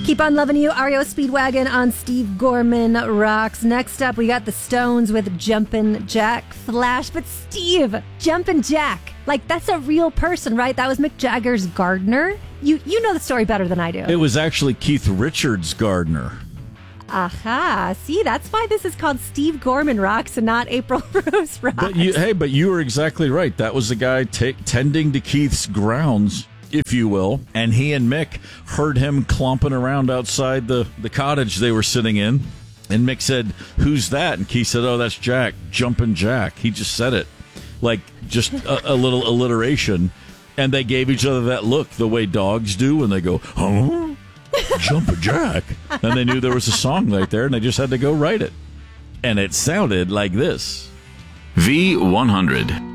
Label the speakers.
Speaker 1: Keep on loving you, REO Speedwagon on Steve Gorman Rocks. Next up, we got the Stones with Jumpin' Jack Flash. But Steve, Jumpin' Jack, like that's a real person, right? That was Mick Jagger's gardener. You know the story better than I do.
Speaker 2: It was actually Keith Richards' gardener.
Speaker 1: Aha. See, that's why this is called Steve Gorman Rocks and not April Rose Rocks.
Speaker 2: But you were exactly right. That was the guy tending to Keith's grounds, if you will, and he and Mick heard him clomping around outside the cottage they were sitting in, and Mick said, "Who's that?" And Keith said, "Oh, that's Jack, Jumpin' Jack." He just said it, like just a little alliteration, and they gave each other that look, the way dogs do when they go, "Huh? Jumpin' Jack," and they knew there was a song right there, and they just had to go write it, and it sounded like this.
Speaker 3: V100.